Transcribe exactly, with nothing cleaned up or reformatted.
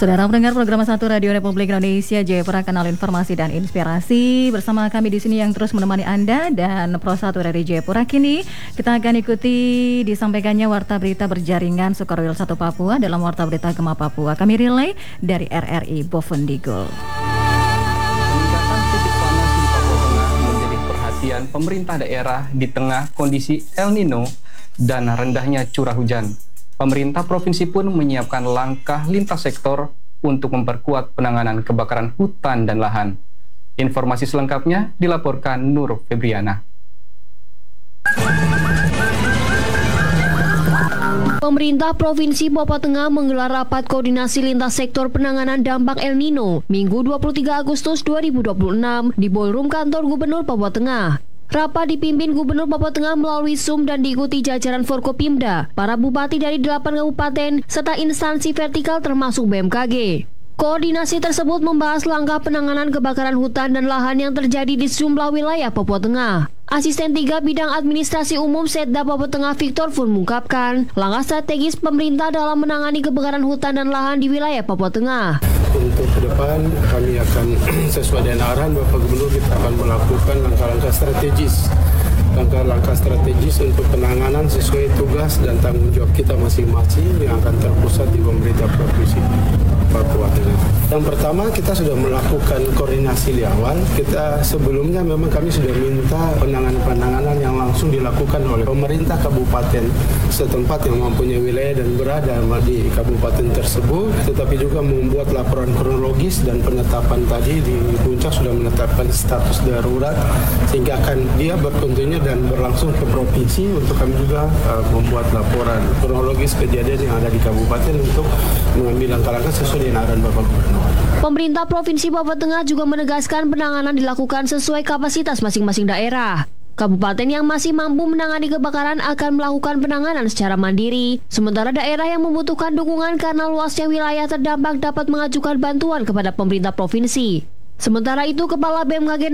Saudara pendengar program satu Radio Republik Indonesia Jayapura, kanal informasi dan inspirasi. Bersama kami di sini yang terus menemani Anda dan Pro satu dari Jayapura. Kini kita akan ikuti disampaikannya Warta Berita Berjaringan Sukarwil satu Papua dalam Warta Berita Gema Papua. Kami relay dari R R I Bovendigul. Peningkatan titik panas di Papua Tengah menjadi perhatian pemerintah daerah di tengah kondisi El Nino dan rendahnya curah hujan. Pemerintah provinsi pun menyiapkan langkah lintas sektor untuk memperkuat penanganan kebakaran hutan dan lahan. Informasi selengkapnya dilaporkan Nur Febriana. Pemerintah Provinsi Papua Tengah menggelar rapat koordinasi lintas sektor penanganan dampak El Nino Minggu dua puluh tiga Agustus dua ribu dua puluh enam di Ballroom Kantor Gubernur Papua Tengah. Rapat dipimpin Gubernur Papua Tengah melalui Zoom dan diikuti jajaran Forkopimda, para bupati dari delapan kabupaten, serta instansi vertikal termasuk B M K G. Koordinasi tersebut membahas langkah penanganan kebakaran hutan dan lahan yang terjadi di sejumlah wilayah Papua Tengah. Asisten tiga Bidang Administrasi Umum Setda Papua Tengah Victor pun mengungkapkan langkah strategis pemerintah dalam menangani kebakaran hutan dan lahan di wilayah Papua Tengah. Untuk ke depan kami akan sesuai dengan arahan Bapak Gubernur, kita akan melakukan langkah-langkah strategis langkah-langkah strategis untuk penanganan sesuai tugas dan tanggung jawab kita masing-masing yang akan terpusat di pemerintah Provinsi Papua Tengah. Yang pertama, kita sudah melakukan koordinasi di awal. Kita sebelumnya memang kami sudah minta penanganan-penanganan yang langsung dilakukan oleh pemerintah kabupaten setempat yang mempunyai wilayah dan berada di kabupaten tersebut, tetapi juga membuat laporan kronologis dan penetapan tadi di puncak sudah menetapkan status darurat sehingga akan dia berkontinue dan berlangsung ke provinsi untuk kami juga uh, membuat laporan kronologis kejadian yang ada di kabupaten untuk mengambil langkah-langkah sesuai dengan arahan Bapak Gubernur. Pemerintah Provinsi Papua Tengah juga menegaskan penanganan dilakukan sesuai kapasitas masing-masing daerah. Kabupaten yang masih mampu menangani kebakaran akan melakukan penanganan secara mandiri, sementara daerah yang membutuhkan dukungan karena luasnya wilayah terdampak dapat mengajukan bantuan kepada pemerintah provinsi. Sementara itu, Kepala B M K G